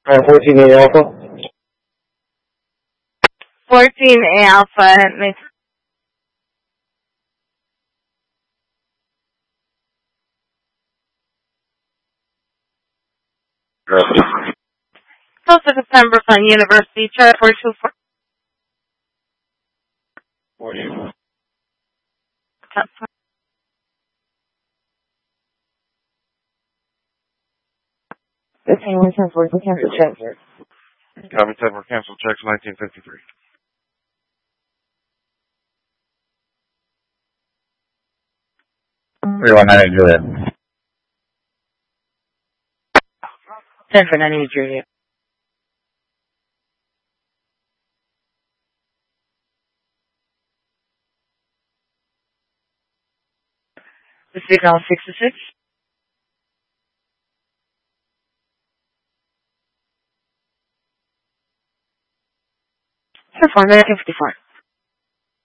14A Alpha. 14A Alpha, makes close to December from University Chart 424. 40. The same one for cancel checks. Copy 10 for cancel checks 1953. Everyone, I didn't do that. 10 for 90 Julia. The signal 66. 4 American 54.